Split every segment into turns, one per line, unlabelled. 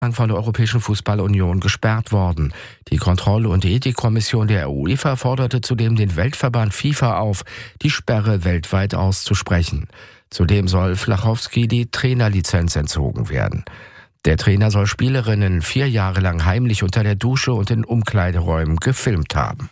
von der Europäischen Fußballunion gesperrt worden. Die Kontroll- und Ethikkommission der UEFA forderte zudem den Weltverband FIFA auf, die Sperre weltweit auszusprechen. Zudem soll Flachowski die Trainerlizenz entzogen werden. Der Trainer soll Spielerinnen 4 Jahre lang heimlich unter der Dusche und in Umkleideräumen gefilmt haben.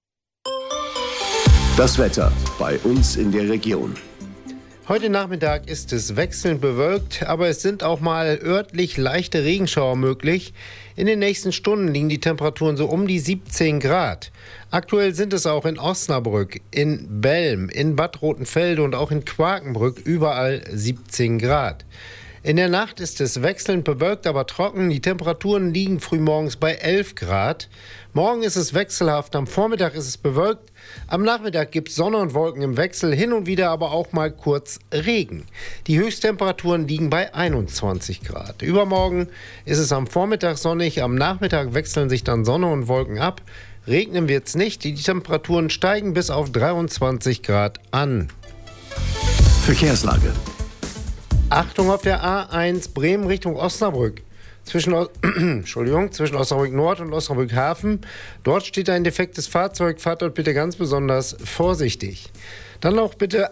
Das Wetter bei uns in der Region.
Heute Nachmittag ist es wechselnd bewölkt, aber es sind auch mal örtlich leichte Regenschauer möglich. In den nächsten Stunden liegen die Temperaturen so um die 17 Grad. Aktuell sind es auch in Osnabrück, in Belm, in Bad Rotenfelde und auch in Quakenbrück überall 17 Grad. In der Nacht ist es wechselnd bewölkt, aber trocken. Die Temperaturen liegen frühmorgens bei 11 Grad. Morgen ist es wechselhaft, am Vormittag ist es bewölkt. Am Nachmittag gibt es Sonne und Wolken im Wechsel, hin und wieder aber auch mal kurz Regen. Die Höchsttemperaturen liegen bei 21 Grad. Übermorgen ist es am Vormittag sonnig, am Nachmittag wechseln sich dann Sonne und Wolken ab. Regnen wird es nicht, die Temperaturen steigen bis auf 23 Grad an.
Verkehrslage.
Achtung auf der A1 Bremen Richtung Osnabrück. Zwischen Osnabrück Nord und Osnabrück Hafen. Dort steht ein defektes Fahrzeug. Fahrt dort bitte ganz besonders vorsichtig. Dann auch bitte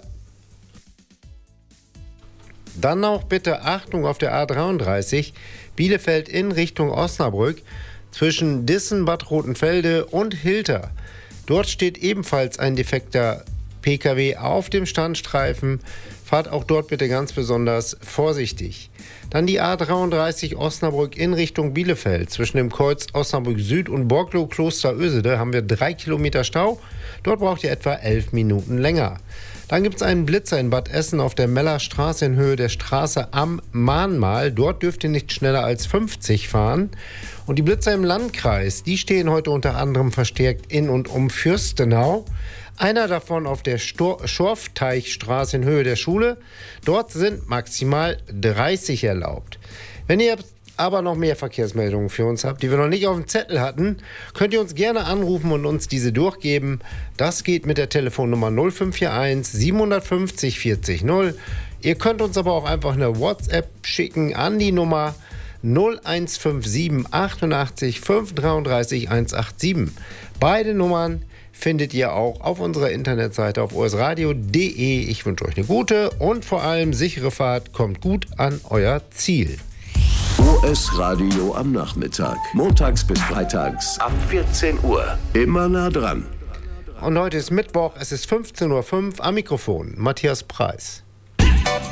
Achtung auf der A33 Bielefeld in Richtung Osnabrück. Zwischen Dissen, Bad Rotenfelde und Hilter. Dort steht ebenfalls ein defekter PKW auf dem Standstreifen. Fahrt auch dort bitte ganz besonders vorsichtig. Dann die A33 Osnabrück in Richtung Bielefeld. Zwischen dem Kreuz Osnabrück Süd und Borglow Kloster Ösede haben wir 3 Kilometer Stau. Dort braucht ihr etwa 11 Minuten länger. Dann gibt es einen Blitzer in Bad Essen auf der Mellerstraße in Höhe der Straße am Mahnmal. Dort dürft ihr nicht schneller als 50 fahren. Und die Blitzer im Landkreis, die stehen heute unter anderem verstärkt in und um Fürstenau. Einer davon auf der Schorfteichstraße in Höhe der Schule. Dort sind maximal 30 erlaubt. Wenn ihr aber noch mehr Verkehrsmeldungen für uns habt, die wir noch nicht auf dem Zettel hatten, könnt ihr uns gerne anrufen und uns diese durchgeben. Das geht mit der Telefonnummer 0541 750 40 0. Ihr könnt uns aber auch einfach eine WhatsApp schicken an die Nummer 0157 88 533 187. Beide Nummern findet ihr auch auf unserer Internetseite auf osradio.de. Ich wünsche euch eine gute und vor allem sichere Fahrt. Kommt gut an euer Ziel.
OS Radio am Nachmittag. Montags bis freitags ab 14 Uhr. Immer nah dran.
Und heute ist Mittwoch, es ist 15:05 Uhr. Am Mikrofon Matthias Preis.